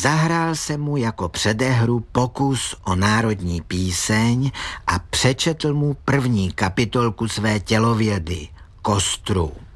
Zahrál jsem mu jako předehru pokus o národní píseň a přečetl mu první kapitolku své tělovědy, Kostru.